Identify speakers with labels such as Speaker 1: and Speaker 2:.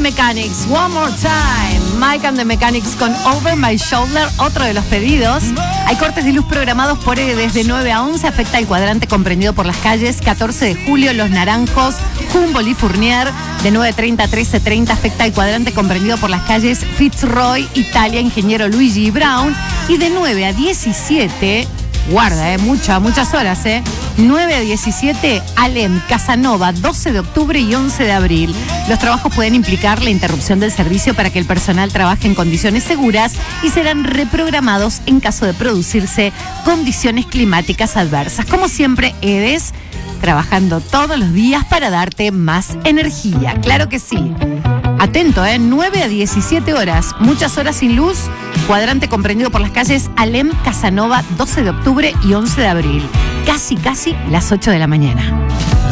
Speaker 1: Mechanics, One More Time. Mike and the Mechanics con Over My Shoulder, otro de los pedidos. Hay cortes de luz programados por desde 9 a 11, afecta el cuadrante comprendido por las calles 14 de julio, Los Naranjos, Humboldt y Fournier. De 9:30 a 13:30 afecta el cuadrante comprendido por las calles Fitzroy, Italia, Ingeniero Luigi Brown. Y de 9 a 17, guarda, muchas horas, 9 a 17, Alem, Casanova, 12 de octubre y 11 de abril. Los trabajos pueden implicar la interrupción del servicio para que el personal trabaje en condiciones seguras y serán reprogramados en caso de producirse condiciones climáticas adversas. Como siempre, EDES, trabajando todos los días para darte más energía. Claro que sí. Atento, 9 a 17 horas, muchas horas sin luz, cuadrante comprendido por las calles Alem, Casanova, 12 de octubre y 11 de abril. Casi las 8 de la mañana.